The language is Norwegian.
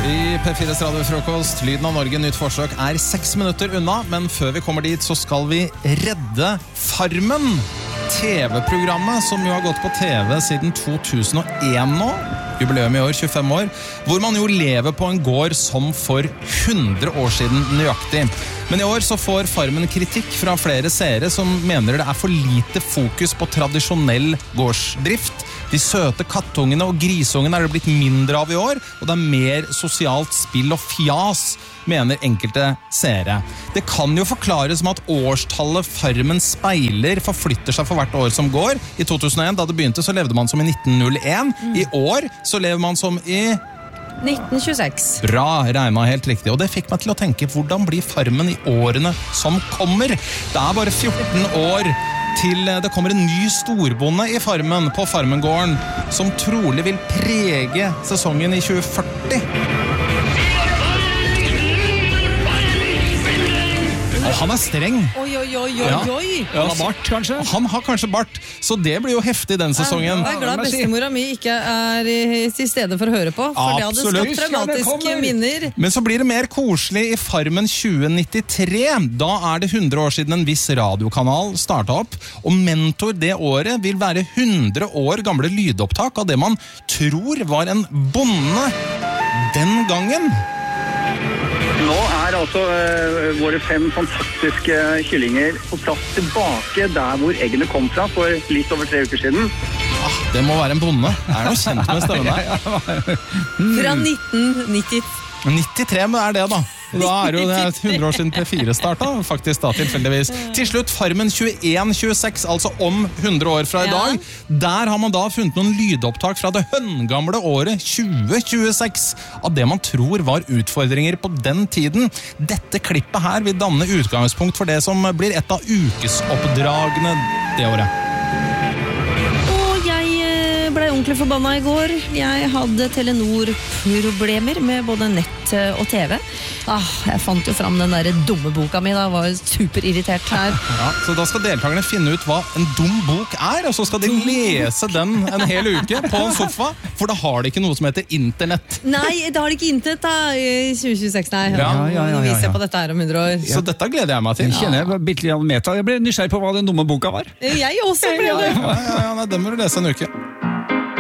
I P4s radiofrokost, Lyden av Norge, nytt forsøk 6 minutter unna, men før vi kommer dit så skal vi redde Farmen. TV-programmet som jo har gått på TV siden 2001 nå, jubileum i år, 25 år, hvor man jo lever på en gård som for 100 år siden nøyaktig. Men i år så får Farmen kritikk fra flere seere som mener det for lite fokus på tradisjonell gårdsdrift. De søte kattungene og grisungene det blitt mindre av i år, og det mer sosialt spill og fjas, mener enkelte seere. Det kan jo forklares med at årstallet Farmen speiler forflytter seg for hvert år som går. I 2001, da det begynte, så levde man som i 1901. I år så lever man som i 1926. Bra, regnet helt riktig. Og det fikk meg til å tenke, hvordan blir Farmen i årene som kommer? Det bare 14 år til det kommer en ny storbonde i Farmen på Farmengården, som trolig vil prege sesongen i 2040. Og han streng. Oi. Ja. Han har bart, kanskje? Han har kanskje bart, så det blir jo heftig den sesongen. Jeg glad bestemora mi ikke til stede for å høre på, for det hadde skapt traumatiske minner. Men så blir det mer koselig i Farmen 2093. Da det 100 år siden en viss radiokanal startet opp, og Mentor det året vil være 100 år gamle lydopptak av det man tror var en bonde den gangen. Nå altså våre 5 fantastiske kyllinger på plass tilbake der hvor eggene kom fra for litt over 3 uker siden. Det må være en bonde. Noe kjent med stemmen der. Fra 1990. 93 men det da. Da det jo 100 år siden P4 startet, faktisk da tilfeldigvis. Til slutt Farmen 21-26, altså om 100 år fra i dag. Der har man da funnet noen lydopptak fra det høngamle året 2026 av det man tror var utfordringer på den tiden. Dette klippet her vil danne utgangspunkt for det som blir et av ukesoppdragene det året. Ble ordentlig forbanna i går. Jeg hadde Telenor-problemer med både nett og TV. Jeg fant jo fram den der dumme boka mi, da var superirritert her. Ja, så da skal deltakerne finne ut hva en dum bok og så skal de lese den en hel uke på en sofa, for da har de ikke noe som heter internett. Nei, da har de ikke internett da, i 2026, nei. Nå viser jeg på dette her om 100 år. Så dette gleder jeg meg til. Jeg kjenner bitte litt meta. Jeg ble nysgjerrig på hva den dumme boka var. Jeg også ble det. Ja, den må du lese en uke.